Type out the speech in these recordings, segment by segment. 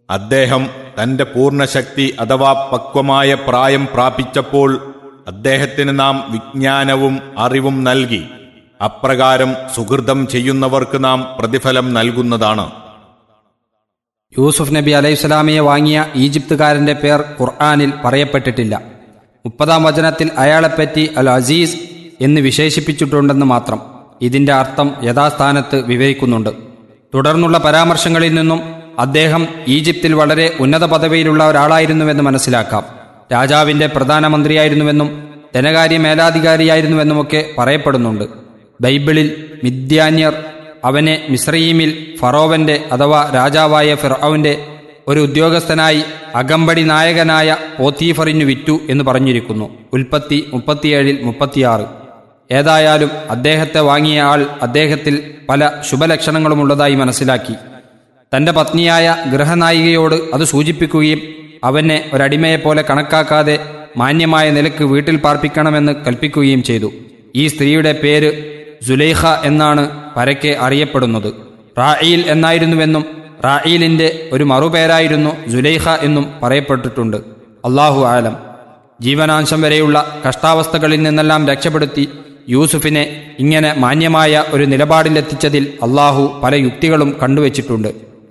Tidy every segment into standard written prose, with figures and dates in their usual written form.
അദ്ദേഹം തന്റെ പൂർണ്ണശക്തി അഥവാ പക്വമായ പ്രായം പ്രാപിച്ചപ്പോൾ അദ്ദേഹത്തിന് നാം വിജ്ഞാനവും അറിവും നൽകി. അപ്രകാരം സുഹൃതം ചെയ്യുന്നവർക്ക് നാം പ്രതിഫലം നൽകുന്നതാണ്. യൂസുഫ് നബി അലൈഹിസ്സലാമിയെ വാങ്ങിയ ഈജിപ്തുകാരന്റെ പേർ ഖുർആനിൽ പറയപ്പെട്ടിട്ടില്ല. 30-ാം വചനത്തിൽ അയാളെപ്പറ്റി അൽ അസീസ് എന്ന് വിശേഷിപ്പിച്ചിട്ടുണ്ടെന്ന് മാത്രം. ഇതിന്റെ അർത്ഥം യഥാസ്ഥാനത്ത് വിവരിക്കുന്നുണ്ട്. തുടർന്നുള്ള പരാമർശങ്ങളിൽ നിന്നും അദ്ദേഹം ഈജിപ്തിൽ വളരെ ഉന്നത പദവിയിലുള്ള ഒരാളായിരുന്നുവെന്ന് മനസ്സിലാക്കാം. രാജാവിന്റെ പ്രധാനമന്ത്രിയായിരുന്നുവെന്നും ധനകാര്യ മേലാധികാരിയായിരുന്നുവെന്നുമൊക്കെ പറയപ്പെടുന്നുണ്ട്. ബൈബിളിൽ മിദ്യാന്യർ അവനെ മിസ്രയീമിൽ ഫറോവന്റെ അഥവാ രാജാവായ ഫിർഔന്റെ ഒരു ഉദ്യോഗസ്ഥനായി അകമ്പടി നായകനായ പോത്തീഫറിനു വിറ്റു എന്ന് പറഞ്ഞിരിക്കുന്നു. ഉൽപ്പത്തി 37-36. ഏതായാലും അദ്ദേഹത്തെ വാങ്ങിയ ആൾ അദ്ദേഹത്തിൽ പല ശുഭലക്ഷണങ്ങളുമുള്ളതായി മനസ്സിലാക്കി. തന്റെ പത്നിയായ ഗൃഹനായികയോട് അത് സൂചിപ്പിക്കുകയും അവനെ ഒരടിമയെപ്പോലെ കണക്കാക്കാതെ മാന്യമായ നിലക്ക് വീട്ടിൽ പാർപ്പിക്കണമെന്ന് കൽപ്പിക്കുകയും ചെയ്തു. ഈ സ്ത്രീയുടെ പേര് സുലൈഖ എന്നാണ് പരക്കെ അറിയപ്പെടുന്നത്. റായീൽ എന്നായിരുന്നുവെന്നും റായീലിന്റെ ഒരു മറുപേരായിരുന്നു സുലൈഖ എന്നും പറയപ്പെട്ടിട്ടുണ്ട്. അല്ലാഹു ആലം. ജീവനാംശം വരെയുള്ള കഷ്ടാവസ്ഥകളിൽ നിന്നെല്ലാം രക്ഷപ്പെടുത്തി യൂസുഫിനെ ഇങ്ങനെ മാന്യമായ ഒരു നിലപാടിലെത്തിച്ചതിൽ അല്ലാഹു പല യുക്തികളും കണ്ടുവച്ചിട്ടുണ്ട്.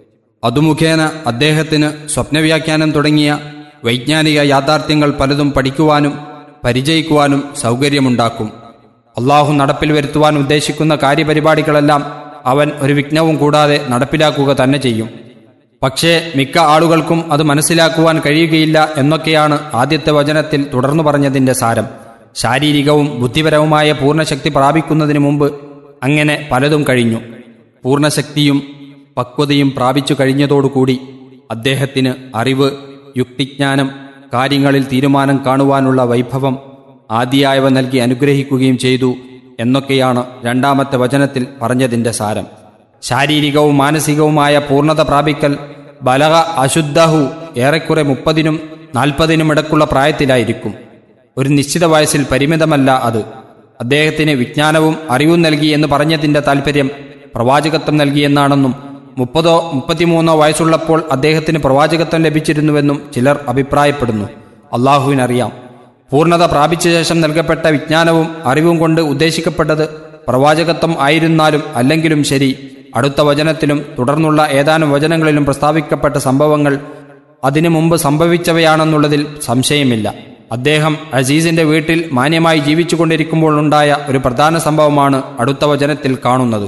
അതുമുഖേന അദ്ദേഹത്തിന് സ്വപ്നവ്യാഖ്യാനം തുടങ്ങിയ വൈജ്ഞാനിക യാഥാർത്ഥ്യങ്ങൾ പലതും പഠിക്കുവാനും പരിചയിക്കുവാനും സൗകര്യമുണ്ടാക്കും. അള്ളാഹു നടപ്പിൽ വരുത്തുവാൻ ഉദ്ദേശിക്കുന്ന കാര്യപരിപാടികളെല്ലാം അവൻ ഒരു വിഘ്നവും കൂടാതെ നടപ്പിലാക്കുക തന്നെ ചെയ്യും. പക്ഷേ മിക്ക ആളുകൾക്കും അത് മനസ്സിലാക്കുവാൻ കഴിയുകയില്ല എന്നൊക്കെയാണ് ആദ്യത്തെ വചനത്തിൽ തുടർന്നു പറഞ്ഞതിന്റെ സാരം. ശാരീരികവും ബുദ്ധിപരവുമായ പൂർണ്ണശക്തി പ്രാപിക്കുന്നതിന് മുമ്പ് അങ്ങനെ പലതും കഴിഞ്ഞു. പൂർണ്ണശക്തിയും പക്വതയും പ്രാപിച്ചു കഴിഞ്ഞതോടുകൂടി അദ്ദേഹത്തിന് അറിവ്, യുക്തിജ്ഞാനം, കാര്യങ്ങളിൽ തീരുമാനം കാണുവാനുള്ള വൈഭവം ആദിയായവ നൽകി അനുഗ്രഹിക്കുകയും ചെയ്തു എന്നൊക്കെയാണ് 2-ാമത്തെ വചനത്തിൽ പറഞ്ഞതിന്റെ സാരം. ശാരീരികവും മാനസികവുമായ പൂർണ്ണത പ്രാപിക്കൽ ബലഗ അശുദ്ധഹു ഏറെക്കുറെ 30-നും 40-നും ഇടക്കുള്ള പ്രായത്തിലായിരിക്കും. ഒരു നിശ്ചിത വയസ്സിൽ പരിമിതമല്ല അത്. അദ്ദേഹത്തിന് വിജ്ഞാനവും അറിവും നൽകി എന്ന് പറഞ്ഞതിന്റെ താൽപ്പര്യം പ്രവാചകത്വം നൽകിയെന്നാണെന്നും 30-ഓ 33-ഓ വയസ്സുള്ളപ്പോൾ അദ്ദേഹത്തിന് പ്രവാചകത്വം ലഭിച്ചിരുന്നുവെന്നും ചിലർ അഭിപ്രായപ്പെടുന്നു. അള്ളാഹുവിനറിയാം. പൂർണ്ണത പ്രാപിച്ച ശേഷം നൽകപ്പെട്ട വിജ്ഞാനവും അറിവും കൊണ്ട് ഉദ്ദേശിക്കപ്പെട്ടത് പ്രവാചകത്വം ആയിരുന്നാലും അല്ലെങ്കിലും ശരി, അടുത്ത വചനത്തിലും തുടർന്നുള്ള ഏതാനും വചനങ്ങളിലും പ്രസ്താവിക്കപ്പെട്ട സംഭവങ്ങൾ അതിനു മുമ്പ് സംഭവിച്ചവയാണെന്നുള്ളതിൽ സംശയമില്ല. അദ്ദേഹം അസീസിന്റെ വീട്ടിൽ മാന്യമായി ജീവിച്ചുകൊണ്ടിരിക്കുമ്പോൾ ഉണ്ടായ ഒരു പ്രധാന സംഭവമാണ് അടുത്ത വചനത്തിൽ കാണുന്നത്.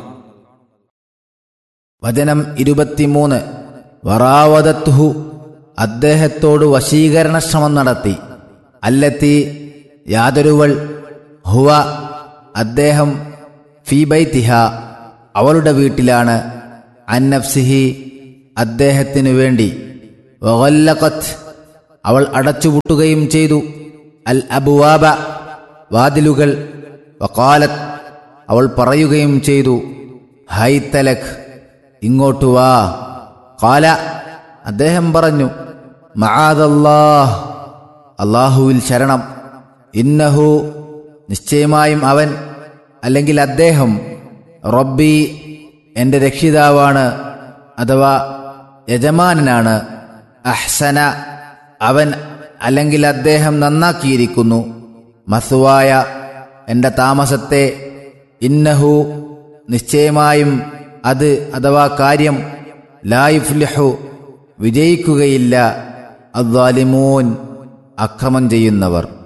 വചനം 23. വറാവദത്തുഹു അദ്ദേഹത്തോട് വശീകരണ ശ്രമം നടത്തി. അല്ലത്തി യാതൊരുവൾ ഹുവ അദ്ദേഹം ഫീ ബൈതിഹ അവളുടെ വീട്ടിലാണ്, അന്നഫ്സിഹി അദ്ദേഹത്തിനു വേണ്ടി, വഗല്ലഖത് അവൾ അടച്ചുപൂട്ടുകയും ചെയ്തു, അൽ അബ്വാബ വാതിലുകൾ, വഖാലത്ത് അവൾ പറയുകയും ചെയ്തു, ഹൈതലക് ഇങ്ങോട്ടു വാ. ഖാല അദ്ദേഹം പറഞ്ഞു, മആദല്ലാഹ് അല്ലാഹുവിൽ ശരണം, ഇന്നഹു നിശ്ചയമായും അവൻ അല്ലെങ്കിൽ അദ്ദേഹം, റബ്ബി എൻ്റെ രക്ഷിതാവാണ് അഥവാ യജമാനനാണ്, അഹ്സന അവൻ അല്ലെങ്കിൽ അദ്ദേഹം നന്നാക്കിയിരിക്കുന്നു, മസ്വായ എൻ്റെ താമസത്തെ, ഇന്നഹു നിശ്ചയമായും അത് അഥവാ കാര്യം, ലാ യുഫ്ലിഹു വിജയിക്കുകയില്ല, അദ്ദാലിമൂൻ അക്രമം ചെയ്യുന്നവർ.